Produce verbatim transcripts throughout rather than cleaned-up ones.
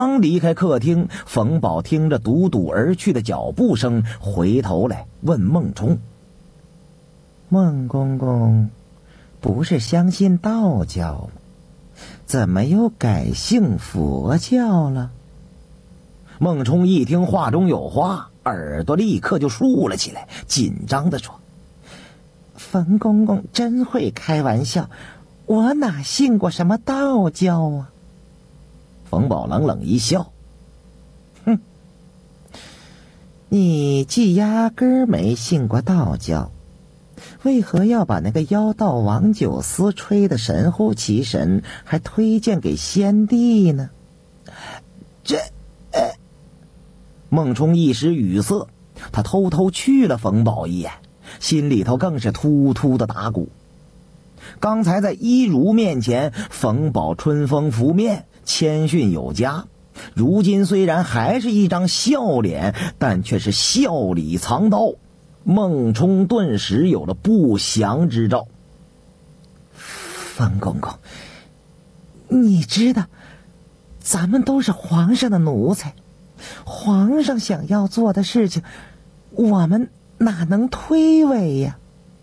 刚离开客厅，冯宝听着笃笃而去的脚步声，回头来问孟冲：“孟公公，不是相信道教吗？怎么又改信佛教了？”孟冲一听话中有话，耳朵立刻就竖了起来，紧张地说：“冯公公真会开玩笑，我哪信过什么道教啊？”冯宝冷冷一笑：“哼，你既压根儿没信过道教，为何要把那个妖道王九思吹得神乎其神，还推荐给先帝呢？”这……呃……孟冲一时语塞，他偷偷去了冯宝一眼，心里头更是突突的打鼓。刚才在一如面前，冯宝春风拂面，谦逊有加，如今虽然还是一张笑脸，但却是笑里藏刀。孟冲顿时有了不祥之兆。冯公公，你知道咱们都是皇上的奴才，皇上想要做的事情，我们哪能推诿呀？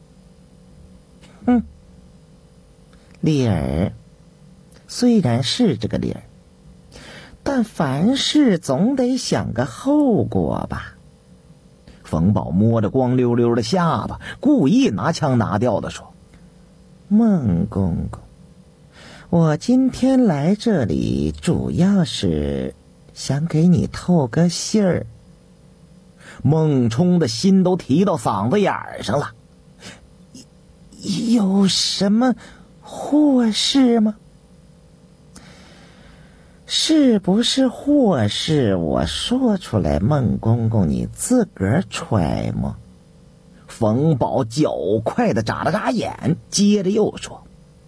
嗯，理儿虽然是这个理儿，但凡事总得想个后果吧。冯宝摸着光溜溜的下巴，故意拿腔拿调地说：“孟公公，我今天来这里主要是想给你透个信儿。”孟冲的心都提到嗓子眼儿上了。有什么祸事吗？是不是祸事，我说出来，孟公公你自个儿揣摩。冯宝较快的眨了眨眼，接着又说：“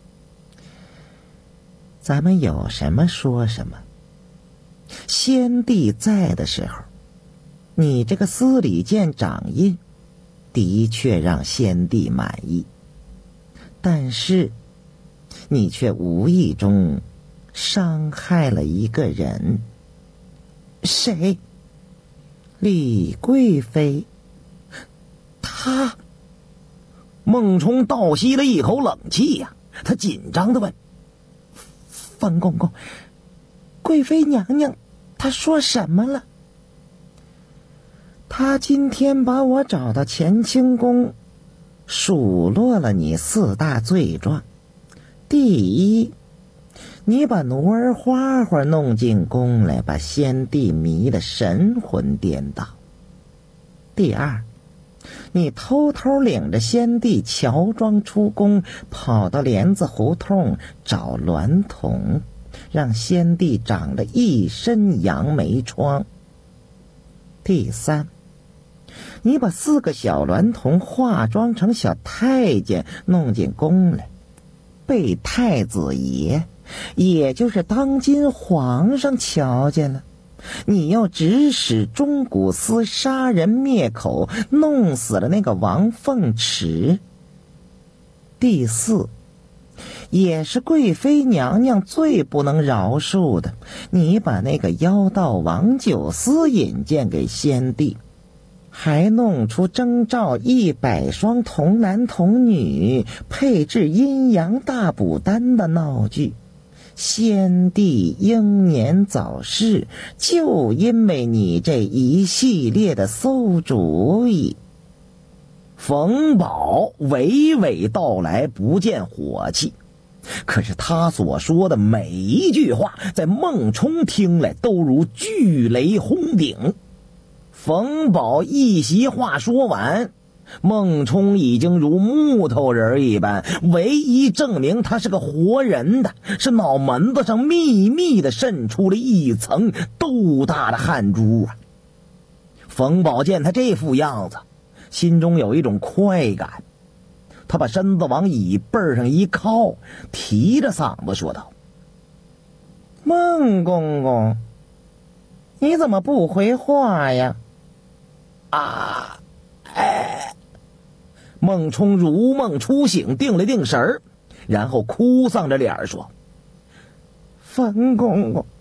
咱们有什么说什么。先帝在的时候，你这个司礼监掌印的确让先帝满意，但是你却无意中伤害了一个人。”“谁？”“李贵妃。”“她？”孟冲倒吸了一口冷气呀、啊，他紧张地问：“冯公公，贵妃娘娘她说什么了？”“她今天把我找到乾清宫，数落了你四大罪状。第一，你把奴儿花花弄进宫来，把先帝迷得神魂颠倒。第二，你偷偷领着先帝乔装出宫，跑到莲子胡同找娈童，让先帝长了一身杨梅疮。第三，你把四个小娈童化妆成小太监弄进宫来，被太子爷，也就是当今皇上瞧见了，你要指使钟古司杀人灭口，弄死了那个王凤池。第四，也是贵妃娘娘最不能饶恕的，你把那个妖道王九思引荐给先帝，还弄出征召一百双童男童女，配置阴阳大补丹的闹剧。先帝英年早逝，就因为你这一系列的馊主意。”冯宝娓娓道来，不见火气，可是他所说的每一句话，在孟冲听来都如巨雷轰顶。冯宝一席话说完，孟冲已经如木头人一般，唯一证明他是个活人的是脑门子上密密的渗出了一层豆大的汗珠啊！冯宝见他这副样子，心中有一种快感，他把身子往椅背上一靠，提着嗓子说道：“孟公公，你怎么不回话呀？”“啊，哎。”孟冲如梦初醒，定了定神儿，然后哭丧着脸说：“冯公公，